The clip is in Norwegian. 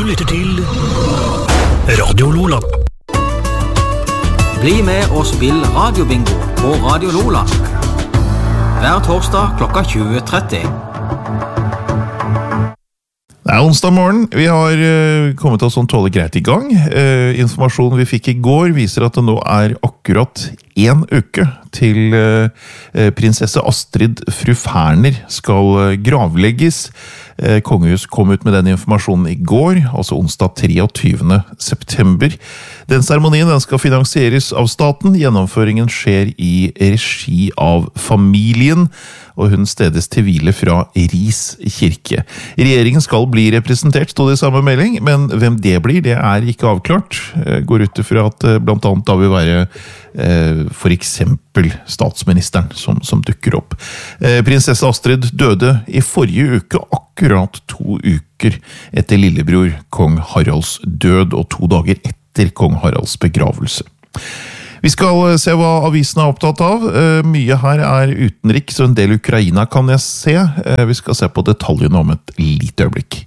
lytter til Radio Lola. Bli med og spill radiobingo på Radio Lola. Hver torsdag klokka 20:30. Det onsdag morgen. Vi har kommet oss sånn tålig greit i gang. Informasjonen vi fikk i går viser at det nå akkurat 1 uke til prinsesse Astrid fru Ferner skal gravlegges. Kongehus kom ut med den informasjonen i går, altså onsdag 23. september. Den seremonien den skal finansieres av staten. Gjennomføringen skjer i regi av familien, og hun stedes til hvile fra Ris kirke. Regjeringen skal bli representert, stod det i samme melding, men hvem det blir, det ikke avklart. Går ut fra at blant annet da vil være for eksempel statsministeren som dukker opp. Prinsesse Astrid døde i forrige uke, akkurat 2 uker etter lillebror kong Haralds død, og 2 dager etter kong Haralds begravelse. Vi skal se hva avisen opptatt av. Mye her utenriks, og en del Ukraina kan jeg se. Vi skal se på detaljene om et lite øyeblikk.